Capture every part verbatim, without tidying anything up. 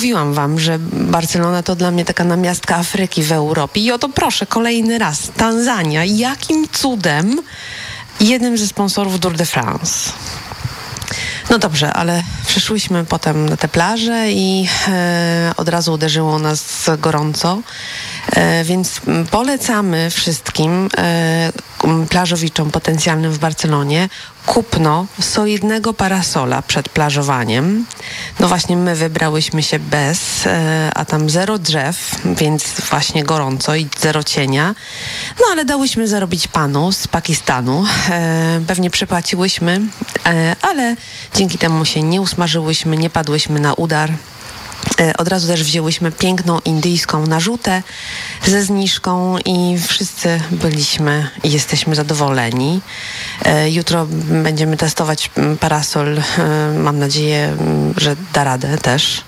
mówiłam wam, że Barcelona to dla mnie taka namiastka Afryki w Europie. I oto proszę, kolejny raz, Tanzania. Jakim cudem jednym ze sponsorów Tour de France. No dobrze, ale przyszłyśmy potem na tę plażę i e, od razu uderzyło nas gorąco, e, więc polecamy wszystkim e, plażowiczom potencjalnym w Barcelonie kupno solidnego parasola przed plażowaniem. No właśnie my wybrałyśmy się bez, e, a tam zero drzew, więc właśnie gorąco i zero cienia. No ale dałyśmy zarobić panu z Pakistanu. E, pewnie przepłaciłyśmy, e, ale dzięki temu się nie usmażyłyśmy, nie padłyśmy na udar. Od razu też wzięłyśmy piękną indyjską narzutę ze zniżką i wszyscy byliśmy i jesteśmy zadowoleni. Jutro będziemy testować parasol. Mam nadzieję, że da radę też.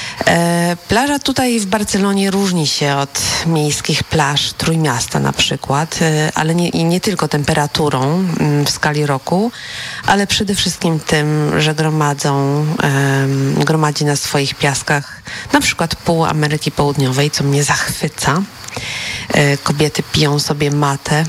Plaża tutaj w Barcelonie różni się od miejskich plaż Trójmiasta na przykład, ale nie, i nie tylko temperaturą w skali roku, ale przede wszystkim tym, że gromadzą, gromadzi na swoich piaskach na przykład pół Ameryki Południowej, co mnie zachwyca. Kobiety piją sobie matę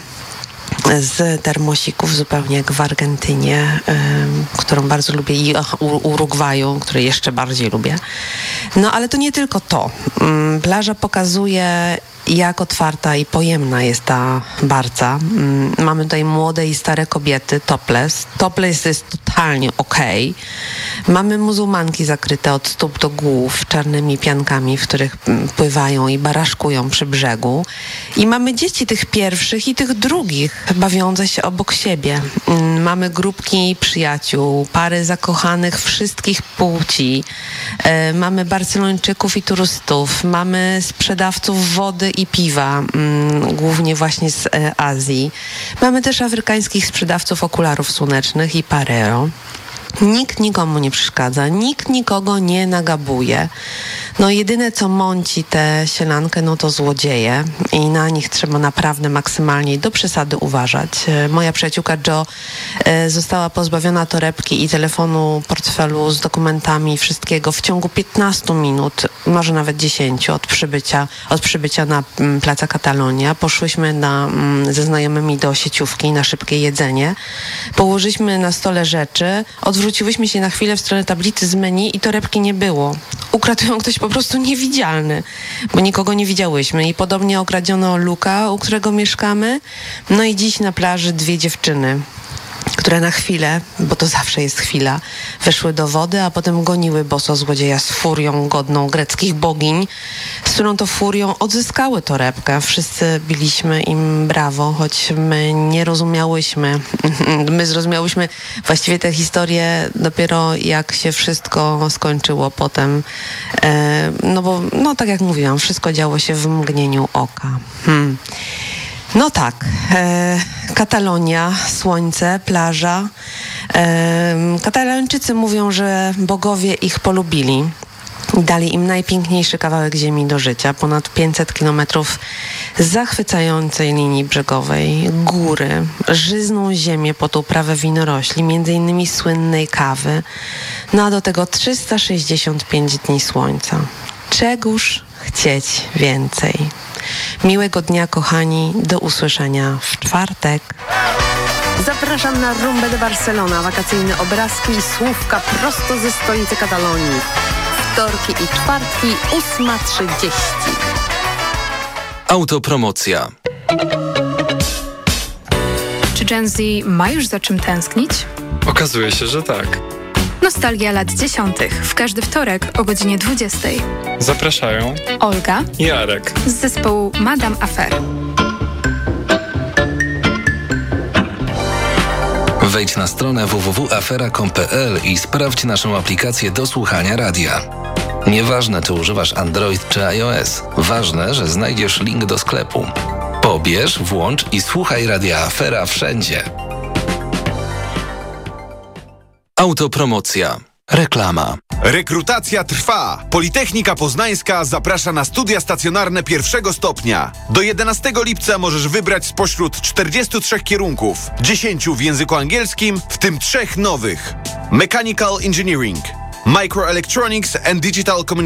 z termosików, zupełnie jak w Argentynie, y, którą bardzo lubię, i Urugwaju, który jeszcze bardziej lubię. No ale to nie tylko to. Y, plaża pokazuje, jak otwarta i pojemna jest ta Barca. Y, mamy tutaj młode i stare kobiety, topless. Topless jest totalnie okej. Okay. Mamy muzułmanki zakryte od stóp do głów czarnymi piankami, w których pływają i baraszkują przy brzegu. I mamy dzieci tych pierwszych i tych drugich, bawiące się obok siebie. Mamy grupki przyjaciół, pary zakochanych wszystkich płci. Mamy Barcelończyków i turystów. Mamy sprzedawców wody i piwa, głównie właśnie z Azji. Mamy też afrykańskich sprzedawców okularów słonecznych i pareo. Nikt nikomu nie przeszkadza, nikt nikogo nie nagabuje. No jedyne, co mąci tę sielankę, no to złodzieje i na nich trzeba naprawdę maksymalnie do przesady uważać. Moja przyjaciółka Jo e, została pozbawiona torebki i telefonu, portfelu z dokumentami, wszystkiego w ciągu piętnastu minut, może nawet dziesięciu od przybycia, od przybycia na m, placa Katalonia. Poszłyśmy na, m, ze znajomymi do sieciówki na szybkie jedzenie. Położyliśmy na stole rzeczy, odwróciłyśmy się na chwilę w stronę tablicy z menu i torebki nie było. Ukradł ją ktoś po prostu niewidzialny, bo nikogo nie widziałyśmy. I podobnie okradziono Luka, u którego mieszkamy. No i dziś na plaży dwie dziewczyny, które na chwilę, bo to zawsze jest chwila, weszły do wody, a potem goniły boso złodzieja z furią godną greckich bogiń, z którą to furią odzyskały torebkę. Wszyscy biliśmy im brawo, choć my nie rozumiałyśmy. My zrozumiałyśmy właściwie tę historię dopiero jak się wszystko skończyło potem. E, no bo, no tak jak mówiłam, wszystko działo się w mgnieniu oka. Hmm. No tak, e, Katalonia, słońce, plaża. E, Katalończycy mówią, że bogowie ich polubili. Dali im najpiękniejszy kawałek ziemi do życia, ponad pięćset kilometrów zachwycającej linii brzegowej, góry, żyzną ziemię pod uprawę winorośli, między innymi słynnej kawy, no a do tego trzysta sześćdziesiąt pięć dni słońca. Czegóż chcieć więcej? Miłego dnia, kochani, do usłyszenia w czwartek. Zapraszam na Rumbę de Barcelona, wakacyjne obrazki i słówka prosto ze stolicy Katalonii. Wtorki i czwartki, ósma trzydzieści. Autopromocja. Czy Gen Z ma już za czym tęsknić? Okazuje się, że tak. Nostalgia lat dziesiątych. W każdy wtorek o godzinie dwudziestej. Zapraszają Olga i Jarek z zespołu Madame Affair. Wejdź na stronę w w w kropka afera kropka com kropka p l i sprawdź naszą aplikację do słuchania radia. Nieważne, czy używasz Android czy iOS. Ważne, że znajdziesz link do sklepu. Pobierz, włącz i słuchaj Radia Afera wszędzie. Autopromocja. Reklama. Rekrutacja trwa. Politechnika Poznańska zaprasza na studia stacjonarne pierwszego stopnia. Do jedenastego lipca możesz wybrać spośród czterdziestu trzech kierunków, dziesięciu w języku angielskim, w tym trzech nowych: Mechanical Engineering, Microelectronics and Digital Communications,